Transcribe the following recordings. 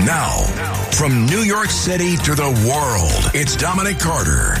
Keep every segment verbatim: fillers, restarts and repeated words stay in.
Now, from New York City to the world, it's Dominic Carter.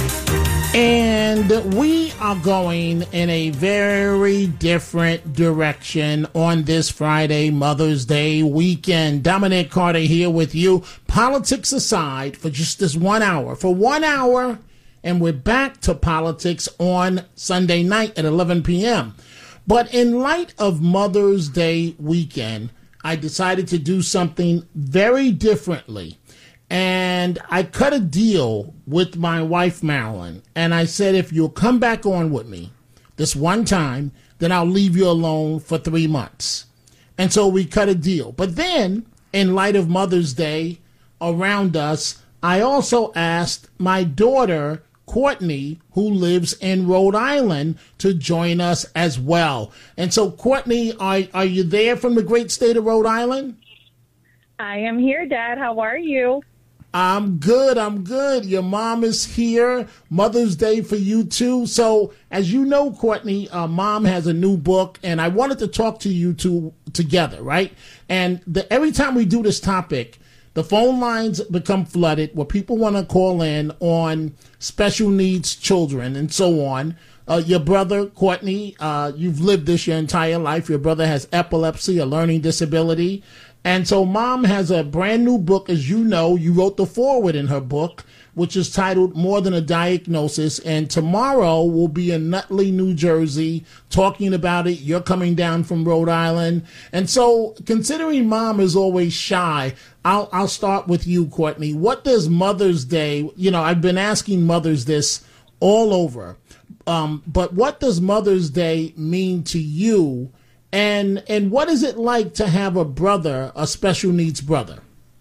And we are going in a very different direction on this Friday, Mother's Day weekend. Dominic Carter here with you. Politics aside, for just this one hour. For one hour, and we're back to politics on Sunday night at eleven p.m. But in light of Mother's Day weekend, I decided to do something very differently. And I cut a deal with my wife, Marilyn. And I said, if you'll come back on with me this one time, then I'll leave you alone for three months. And so we cut a deal. But then, in light of Mother's Day around us, I also asked my daughter, Courtney, who lives in Rhode Island, to join us as well. And so, Courtney, are, are you there from the great state of Rhode Island? I am here, Dad. How are you? I'm good. I'm good. Your mom is here. Mother's Day for you, too. So, as you know, Courtney, uh, Mom has a new book, and I wanted to talk to you two together, right? And the, every time we do this topic, the phone lines become flooded where people want to call in on special needs children and so on. Uh, your brother, Courtney, uh, you've lived this your entire life. Your brother has epilepsy, a learning disability. And so Mom has a brand new book, as you know. You wrote the foreword in her book, which is titled More Than a Diagnosis. And tomorrow we'll be in Nutley, New Jersey, talking about it. You're coming down from Rhode Island. And so, considering Mom is always shy, I'll, I'll start with you, Courtney. What does Mother's Day, you know, I've been asking mothers this all over, um, but what does Mother's Day mean to you? And and what is it like to have a brother, a special needs brother?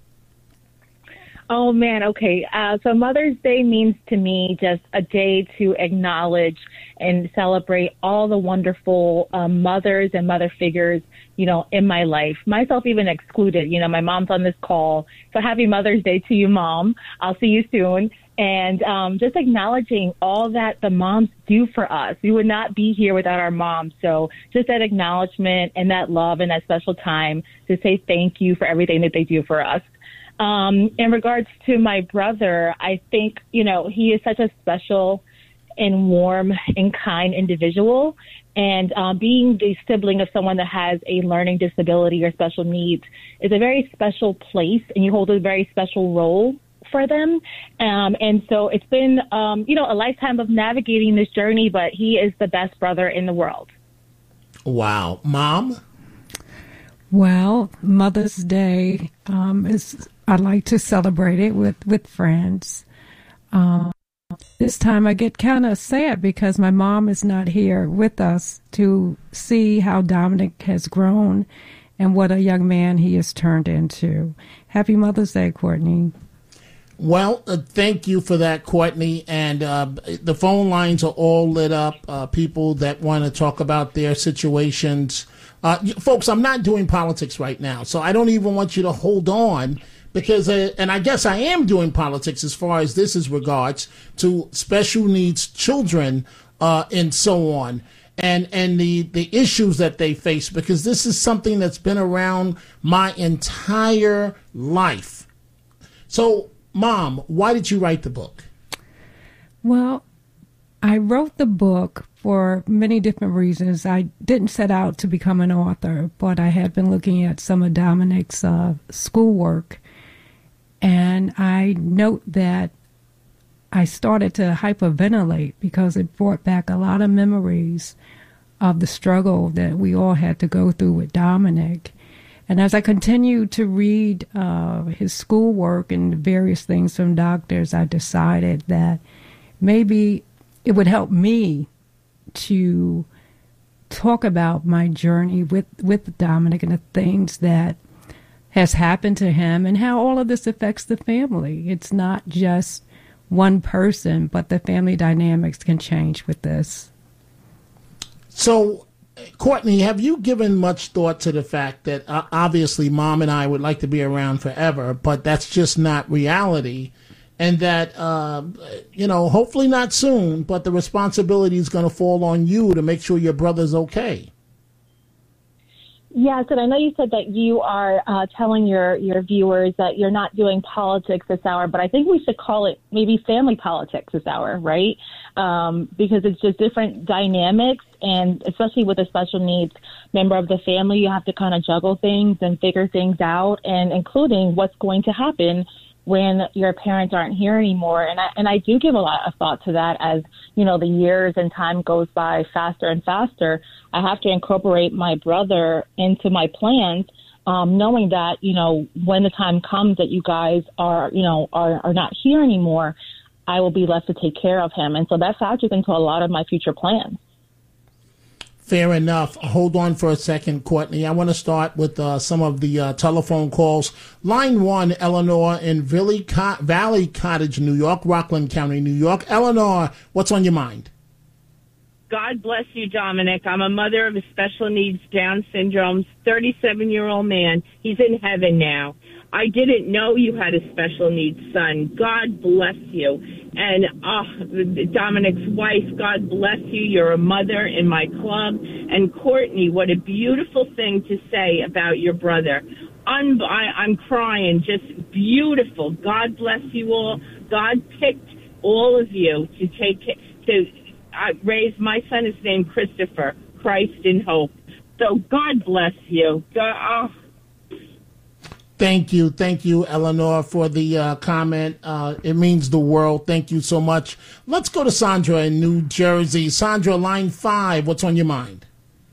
Oh, man. Okay. Uh, so Mother's Day means to me just a day to acknowledge and celebrate all the wonderful um, mothers and mother figures, you know, in my life, myself even excluded. You know, my mom's on this call. So happy Mother's Day to you, Mom. I'll see you soon. And um, just acknowledging all that the moms do for us. We would not be here without our moms. So just that acknowledgement and that love and that special time to say thank you for everything that they do for us. Um, in regards to my brother, I think, you know, he is such a special and warm and kind individual. And um, being the sibling of someone that has a learning disability or special needs is a very special place, and you hold a very special role for them. Um, and so it's been, um, you know, a lifetime of navigating this journey, but he is the best brother in the world. Wow. Mom? Well, Mother's Day um, is, I like to celebrate it with, with friends. Um, this time I get kind of sad because my mom is not here with us to see how Dominic has grown and what a young man he has turned into. Happy Mother's Day, Courtney. Well, uh, thank you for that, Courtney. And uh, the phone lines are all lit up. Uh, people that want to talk about their situations. Uh, folks, I'm not doing politics right now, so I don't even want you to hold on because, uh, and I guess I am doing politics as far as this is regards to special needs children uh, and so on. And and the, the issues that they face, because this is something that's been around my entire life. So, Mom, why did you write the book? Well, I wrote the book for many different reasons. I didn't set out to become an author, but I had been looking at some of Dominic's uh, schoolwork, and I note that I started to hyperventilate because it brought back a lot of memories of the struggle that we all had to go through with Dominic. And as I continued to read uh, his schoolwork and various things from doctors, I decided that maybe it would help me to talk about my journey with, with Dominic and the things that has happened to him and how all of this affects the family. It's not just one person, but the family dynamics can change with this. So, Courtney, have you given much thought to the fact that uh, obviously Mom and I would like to be around forever, but that's just not reality, and that, uh, you know, hopefully not soon, but the responsibility is going to fall on you to make sure your brother's okay? Yes, and I know you said that you are uh, telling your, your viewers that you're not doing politics this hour, but I think we should call it maybe family politics this hour, right? Um, because it's just different dynamics, and especially with a special needs member of the family, you have to kind of juggle things and figure things out, and including what's going to happen when your parents aren't here anymore. And I, and I do give a lot of thought to that as, you know, the years and time goes by faster and faster. I have to incorporate my brother into my plans, um, knowing that, you know, when the time comes that you guys are, you know, are, are not here anymore, I will be left to take care of him. And so that factors into a lot of my future plans. Fair enough. Hold on for a second, Courtney. I want to start with uh, some of the uh, telephone calls. Line one, Eleanor in Valley, Co- Valley Cottage, New York, Rockland County, New York. Eleanor, what's on your mind? God bless you, Dominic. I'm a mother of a special needs Down syndrome, thirty-seven-year-old man. He's in heaven now. I didn't know you had a special needs son. God bless you. And oh, Dominic's wife, God bless you. You're a mother in my club. And Courtney, what a beautiful thing to say about your brother. Un- I, I'm crying. Just beautiful. God bless you all. God picked all of you to take to uh, raise my son is named Christopher, Christ in Hope. So God bless you. God, oh. Thank you. Thank you, Eleanor, for the uh, comment. Uh, it means the world. Thank you so much. Let's go to Sandra in New Jersey. Sandra, line five, what's on your mind?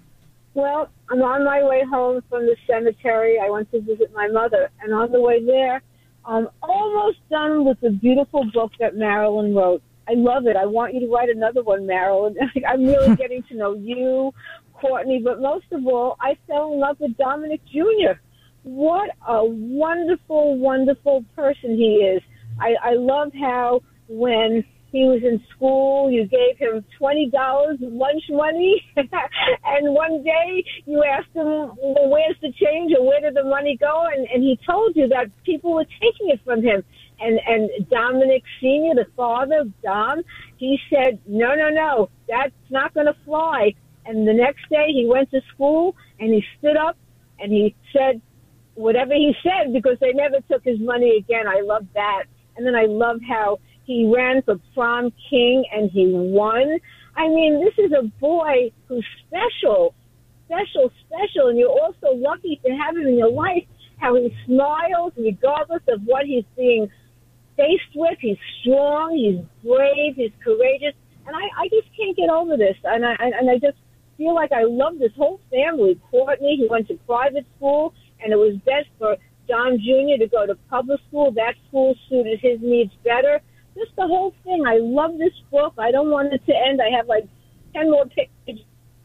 Well, I'm on my way home from the cemetery. I went to visit my mother, and on the way there, I'm almost done with the beautiful book that Marilyn wrote. I love it. I want you to write another one, Marilyn. I'm really getting to know you, Courtney, but most of all, I fell in love with Dominic Junior What a wonderful, wonderful person he is. I, I love how when he was in school, you gave him twenty dollars lunch money, and one day you asked him, well, where's the change or where did the money go? And, and he told you that people were taking it from him. And, and Dominic Senior, the father, Dom, he said, no, no, no, that's not going to fly. And the next day he went to school and he stood up and he said, whatever he said, because they never took his money again. I love that. And then I love how he ran for prom king and he won. I mean, this is a boy who's special, special, special. And you're also lucky to have him in your life, how he smiles regardless of what he's being faced with. He's strong, he's brave, he's courageous. And I, I just can't get over this. And I, and I just feel like I love this whole family. Courtney, he went to private school, and it was best for Dom Junior to go to public school. That school suited his needs better. Just the whole thing. I love this book. I don't want it to end. I have like ten more pages.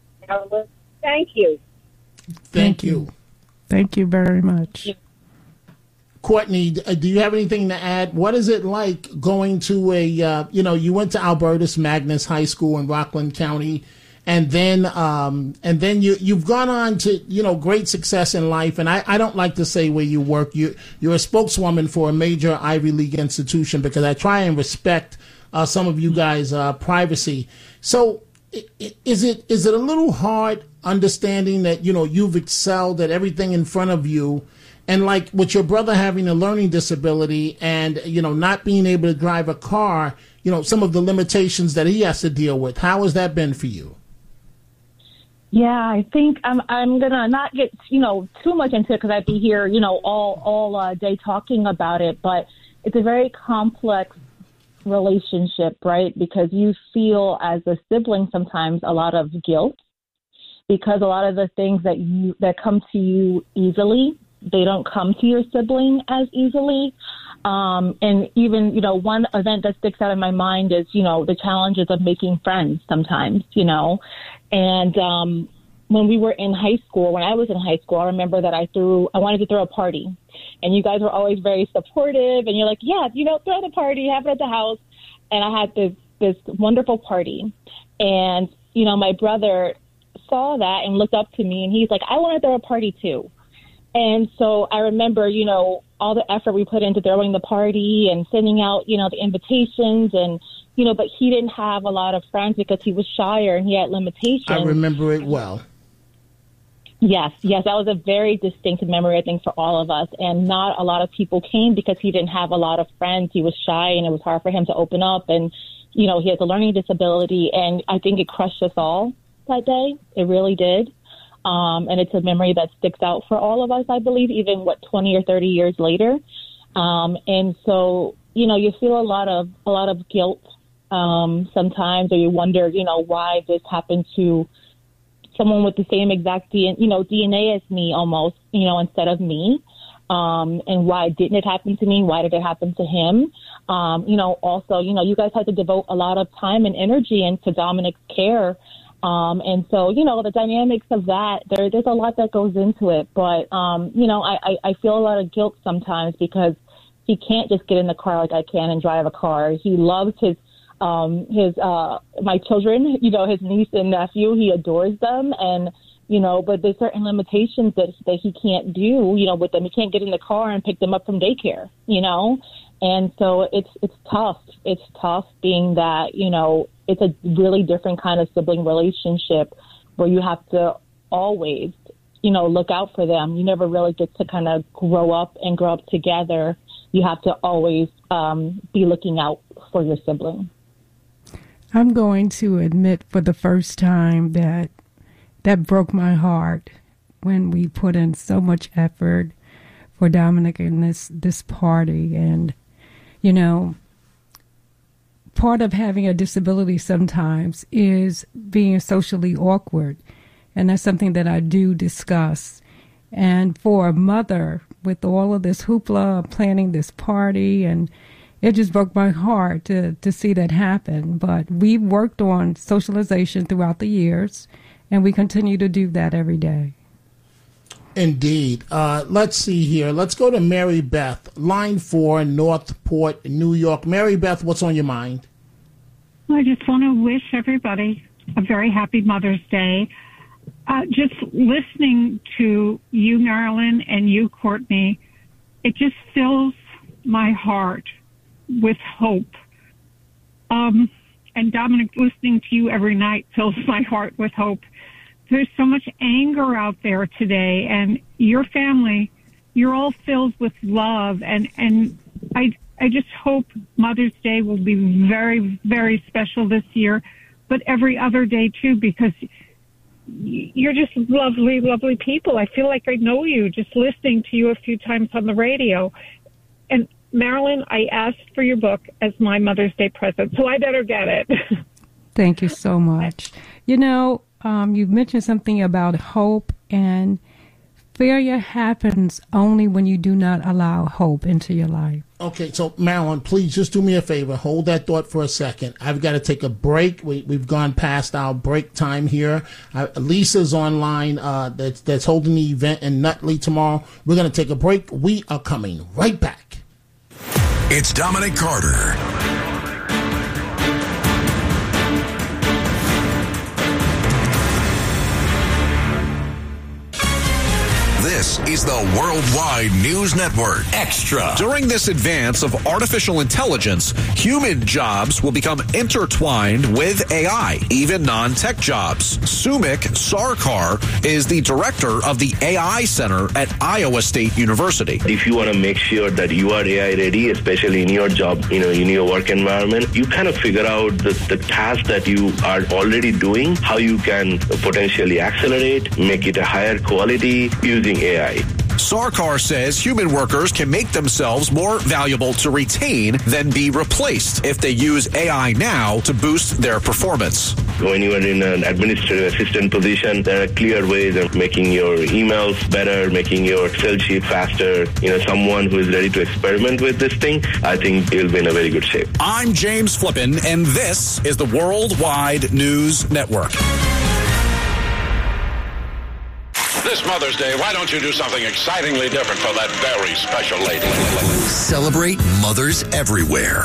Thank you. Thank you. Thank you very much. Courtney, do you have anything to add? What is it like going to a, uh, you know, you went to Albertus Magnus High School in Rockland County, and then um, and then you, you've gone on to, you know, great success in life. And I, I don't like to say where you work. You, you're a spokeswoman for a major Ivy League institution because I try and respect uh, some of you guys' uh, privacy. So is it is it a little hard understanding that, you know, you've excelled at everything in front of you, and like with your brother having a learning disability and, you know, not being able to drive a car, you know, some of the limitations that he has to deal with, how has that been for you? Yeah, I think I'm I'm gonna not get, you know, too much into it because I'd be here, you know, all all uh, day talking about it. But it's a very complex relationship, right? Because you feel as a sibling sometimes a lot of guilt because a lot of the things that you that come to you easily, they don't come to your sibling as easily. Um, and even, you know, one event that sticks out in my mind is, you know, the challenges of making friends sometimes, you know. And um, when we were in high school, when I was in high school, I remember that I threw, I wanted to throw a party. And you guys were always very supportive. And you're like, yeah, you know, throw the party, have it at the house. And I had this, this wonderful party. And, you know, my brother saw that and looked up to me. And he's like, I want to throw a party too. And so I remember, you know, all the effort we put into throwing the party and sending out, you know, the invitations and, you know, but he didn't have a lot of friends because he was shyer and he had limitations. I remember it well. Yes, yes, that was a very distinct memory, I think, for all of us. And not a lot of people came because he didn't have a lot of friends. He was shy, and it was hard for him to open up. And, you know, he has a learning disability, and I think it crushed us all that day. It really did. Um, and it's a memory that sticks out for all of us, I believe, even, what, twenty or thirty years later. Um, and so, you know, you feel a lot of a lot of guilt um, sometimes, or you wonder, you know, why this happened to someone with the same exact D N A, you know, D N A as me almost, you know, instead of me. Um, and why didn't it happen to me? Why did it happen to him? Um, you know, also, you know, you guys had to devote a lot of time and energy into Dominic's care. Um, and so, you know, the dynamics of that, there, there's a lot that goes into it. But, um, you know, I, I, I feel a lot of guilt sometimes because he can't just get in the car like I can and drive a car. He loves his Um, his, uh, my children, you know, his niece and nephew, he adores them. And, you know, but there's certain limitations that, that he can't do, you know, with them. He can't get in the car and pick them up from daycare, you know? And so it's, it's tough. It's tough being that, you know, it's a really different kind of sibling relationship where you have to always, you know, look out for them. You never really get to kind of grow up and grow up together. You have to always um, be looking out for your sibling. I'm going to admit for the first time that that broke my heart when we put in so much effort for Dominic and this, this party. And, you know, part of having a disability sometimes is being socially awkward. And that's something that I do discuss. And for a mother, with all of this hoopla, planning this party, and it just broke my heart to, to see that happen. But we worked on socialization throughout the years, and we continue to do that every day. Indeed. Uh, let's see here. Let's go to Mary Beth, line four, Northport, New York. Mary Beth, what's on your mind? I just want to wish everybody a very happy Mother's Day. Uh, just listening to you, Marilyn, and you, Courtney, it just fills my heart with hope. Um, and Dominic, listening to you every night fills my heart with hope. There's so much anger out there today, and your family, you're all filled with love. And, and I, I just hope Mother's Day will be very, very special this year, but every other day too, because you're just lovely, lovely people. I feel like I know you just listening to you a few times on the radio. And Marilyn, I asked for your book as my Mother's Day present, so I better get it. Thank you so much. You know, um, you mentioned something about hope, and failure happens only when you do not allow hope into your life. Okay, so Marilyn, please just do me a favor. Hold that thought for a second. I've got to take a break. We, we've gone past our break time here. Uh, Lisa's online uh, that's, that's holding the event in Nutley tomorrow. We're going to take a break. We are coming right back. It's Dominic Carter. This is the Worldwide News Network Extra. During this advance of artificial intelligence, human jobs will become intertwined with A I, even non-tech jobs. Sumik Sarkar is the director of the A I Center at Iowa State University. If you want to make sure that you are A I ready, especially in your job, you know, in your work environment, you kind of figure out the, the task that you are already doing, how you can potentially accelerate, make it a higher quality using A I. Sarkar says human workers can make themselves more valuable to retain than be replaced if they use A I now to boost their performance. When you are in an administrative assistant position, there are clear ways of making your emails better, making your Excel sheet faster. You know, someone who is ready to experiment with this thing, I think you'll be in a very good shape. I'm James Flippin, and this is the Worldwide News Network. This Mother's Day, why don't you do something excitingly different for that very special lady? Celebrate mothers everywhere.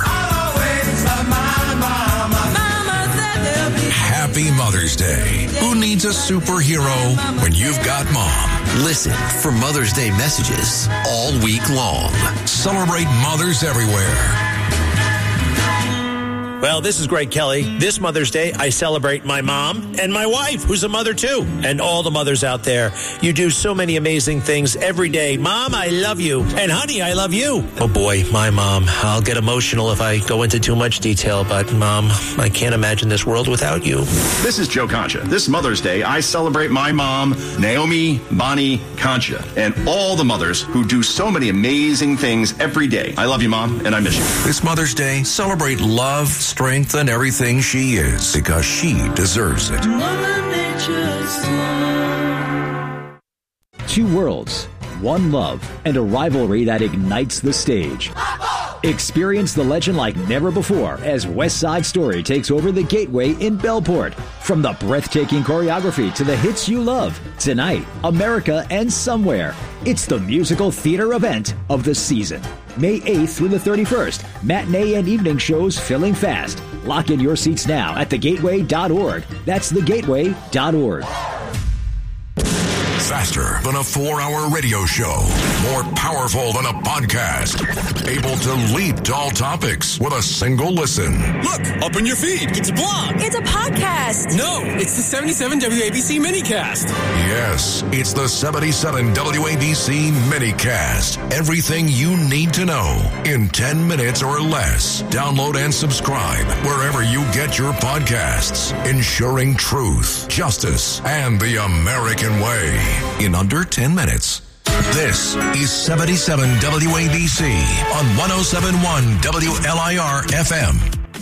Happy Mother's Day. Who needs a superhero when you've got mom? Listen for Mother's Day messages all week long. Celebrate mothers everywhere. Well, this is Greg Kelly. This Mother's Day, I celebrate my mom and my wife, who's a mother too, and all the mothers out there. You do so many amazing things every day. Mom, I love you. And honey, I love you. Oh boy, my mom. I'll get emotional if I go into too much detail, but Mom, I can't imagine this world without you. This is Joe Concha. This Mother's Day, I celebrate my mom, Naomi Bonnie Concha, and all the mothers who do so many amazing things every day. I love you, Mom, and I miss you. This Mother's Day, celebrate love, strength, and everything she is, because she deserves it. Two worlds, one love, and a rivalry that ignites the stage. Experience the legend like never before as West Side Story takes over the Gateway in Bellport. From the breathtaking choreography to the hits you love, tonight, America and Somewhere. It's the musical theater event of the season. May eighth through the thirty-first. Matinee and evening shows filling fast. Lock in your seats now at the gateway dot org. That's the gateway dot org. Faster than a four-hour radio show. More powerful than a podcast. Able to leap to all topics with a single listen. Look, open your feed. It's a blog. It's a podcast. No, it's the seventy-seven W A B C minicast. Yes, it's the seventy-seven W A B C minicast. Everything you need to know in ten minutes or less. Download and subscribe wherever you get your podcasts. Ensuring truth, justice, and the American way in under ten minutes. This is seventy-seven W A B C on one oh seven point one W L I R F M.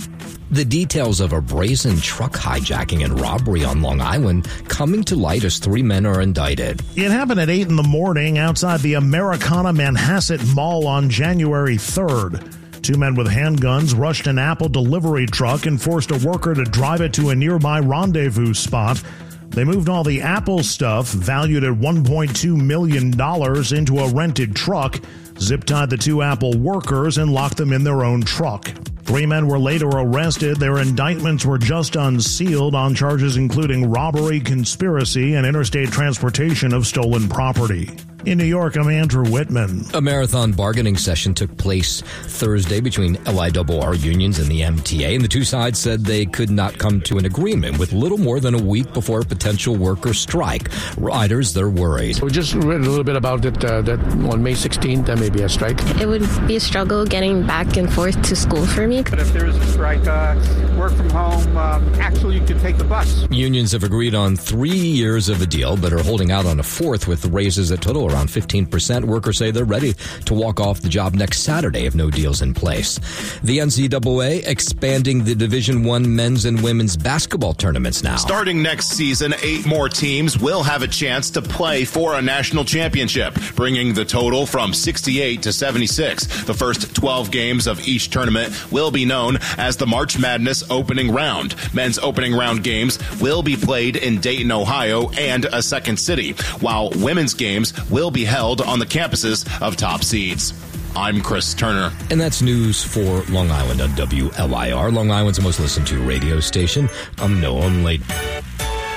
The details of a brazen truck hijacking and robbery on Long Island coming to light as three men are indicted. It happened at eight in the morning outside the Americana Manhasset Mall on January third. Two men with handguns rushed an Apple delivery truck and forced a worker to drive it to a nearby rendezvous spot. They moved all the Apple stuff, valued at one point two million dollars, into a rented truck, zip-tied the two Apple workers, and locked them in their own truck. Three men were later arrested. Their indictments were just unsealed on charges including robbery, conspiracy, and interstate transportation of stolen property. In New York, I'm Andrew Whitman. A marathon bargaining session took place Thursday between L I R R unions and the M T A, and the two sides said they could not come to an agreement with little more than a week before a potential worker strike. Riders, they're worried. We just read a little bit about it, uh, that on May sixteenth, there may be a strike. It would be a struggle getting back and forth to school for me. But if there is a strike, uh, work from home, um, actually you can take the bus. Unions have agreed on three years of a deal, but are holding out on a fourth with raises that total around fifteen percent. Workers say they're ready to walk off the job next Saturday if no deal's in place. The N C double A expanding the Division One men's and women's basketball tournaments now. Starting next season, eight more teams will have a chance to play for a national championship, bringing the total from sixty-eight to seventy-six. The first twelve games of each tournament will be known as the March Madness opening round. Men's opening round games will be played in Dayton, Ohio, and a second city, while women's games will be held on the campuses of top seeds. I'm Chris Turner. And that's news for Long Island on W L I R, Long Island's most listened to radio station. I'm Noam Late.